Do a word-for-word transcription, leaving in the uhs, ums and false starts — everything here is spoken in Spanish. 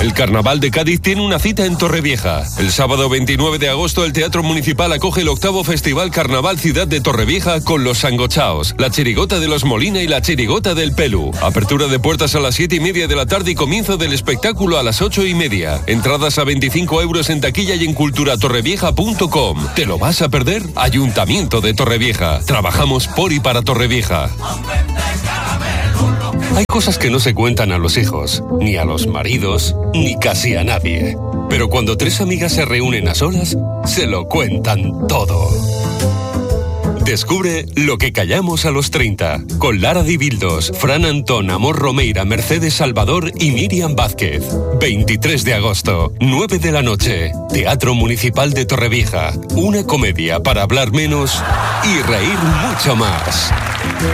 El Carnaval de Cádiz tiene una cita en Torrevieja. El sábado veintinueve de agosto el Teatro Municipal acoge el octavo Festival Carnaval Ciudad de Torrevieja con los Sangochaos, la Chirigota de los Molina y la Chirigota del Pelu. Apertura de puertas a las siete y media de la tarde y comienzo del espectáculo a las ocho y media. Entradas a veinticinco euros en taquilla y en culturatorrevieja punto com. ¿Te lo vas a perder? Ayuntamiento de Torrevieja. Trabajamos por y para Torrevieja. Hay cosas que no se cuentan a los hijos, ni a los maridos, ni casi a nadie. Pero cuando tres amigas se reúnen a solas, se lo cuentan todo. Descubre Lo que callamos a los treinta, con Lara Di Bildos, Fran Antón, Amor Romeira, Mercedes Salvador y Miriam Vázquez. veintitrés de agosto, nueve de la noche, Teatro Municipal de Torrevieja. Una comedia para hablar menos y reír mucho más.